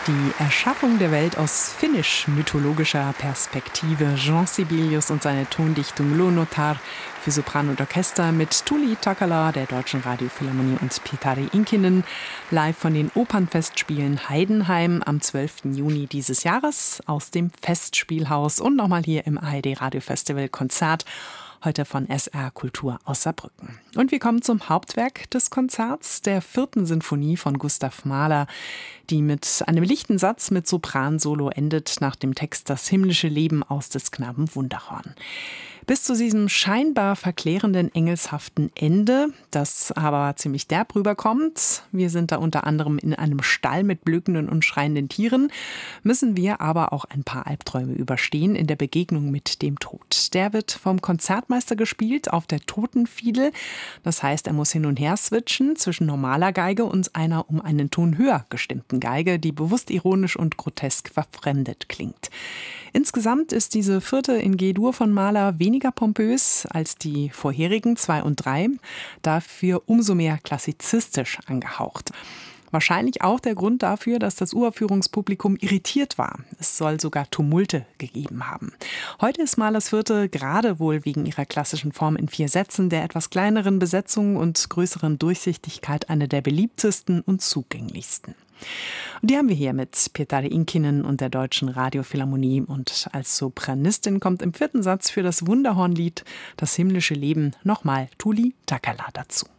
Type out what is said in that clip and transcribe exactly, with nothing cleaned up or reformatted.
Die Erschaffung der Welt aus finnisch-mythologischer Perspektive. Jean Sibelius und seine Tondichtung Luonnotar für Sopran und Orchester mit Tuuli Takala, der Deutschen Radiophilharmonie, und Pietari Inkinen, live von den Opernfestspielen Heidenheim am zwölften Juni dieses Jahres aus dem Festspielhaus und nochmal hier im A R D Radiofestival Konzert. Heute von S R Kultur aus Saarbrücken. Und wir kommen zum Hauptwerk des Konzerts, der vierten Sinfonie von Gustav Mahler, die mit einem lichten Satz mit Sopransolo endet, nach dem Text Das himmlische Leben aus des Knaben Wunderhorn. Bis zu diesem scheinbar verklärenden, engelshaften Ende, das aber ziemlich derb rüberkommt, wir sind da unter anderem in einem Stall mit blökenden und schreienden Tieren, müssen wir aber auch ein paar Albträume überstehen in der Begegnung mit dem Tod. Der wird vom Konzertmeister gespielt auf der Totenfiedel. Das heißt, er muss hin und her switchen zwischen normaler Geige und einer um einen Ton höher gestimmten Geige, die bewusst ironisch und grotesk verfremdet klingt. Insgesamt ist diese vierte in G-Dur von Mahler weniger pompös als die vorherigen zwei und drei, dafür umso mehr klassizistisch angehaucht. Wahrscheinlich auch der Grund dafür, dass das Uraufführungspublikum irritiert war. Es soll sogar Tumulte gegeben haben. Heute ist Mahlers Vierte gerade wohl wegen ihrer klassischen Form in vier Sätzen, der etwas kleineren Besetzung und größeren Durchsichtigkeit eine der beliebtesten und zugänglichsten. Und die haben wir hier mit Pietari Inkinen und der Deutschen Radiophilharmonie. Und als Sopranistin kommt im vierten Satz für das Wunderhornlied Das himmlische Leben nochmal Tuuli Takala dazu.